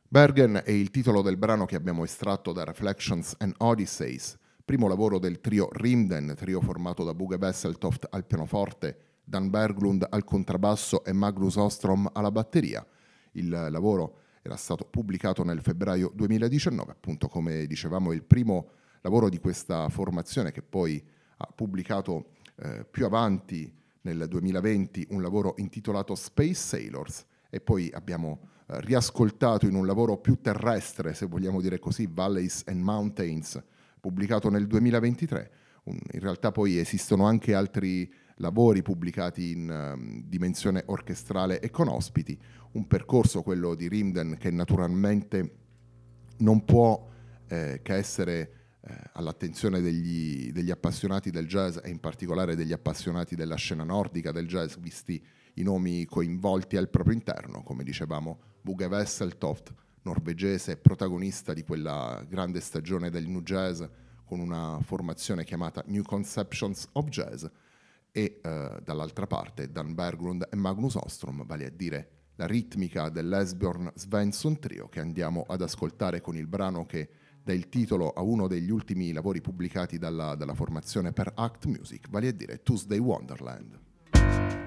Bergen è il titolo del brano che abbiamo estratto da Reflections and Odysseys, primo lavoro del trio Rimden, trio formato da Bugge Wesseltoft al pianoforte, Dan Berglund al contrabbasso e Magnus Ostrom alla batteria. Il lavoro era stato pubblicato nel febbraio 2019, appunto come dicevamo il primo lavoro di questa formazione che poi ha pubblicato più avanti nel 2020 un lavoro intitolato Space Sailors e poi abbiamo riascoltato in un lavoro più terrestre, se vogliamo dire così, Valleys and Mountains, pubblicato nel 2023. In realtà poi esistono anche altri lavori pubblicati in dimensione orchestrale e con ospiti, un percorso, quello di Rimden, che naturalmente non può che essere all'attenzione degli appassionati del jazz e in particolare degli appassionati della scena nordica del jazz, visti i nomi coinvolti al proprio interno, come dicevamo Bugge Wesseltoft, norvegese, protagonista di quella grande stagione del new jazz con una formazione chiamata New Conceptions of Jazz, e dall'altra parte Dan Berglund e Magnus Ostrom, vale a dire la ritmica dell'Esbjörn Svensson Trio, che andiamo ad ascoltare con il brano che dà il titolo a uno degli ultimi lavori pubblicati dalla formazione per Act Music, vale a dire Tuesday Wonderland.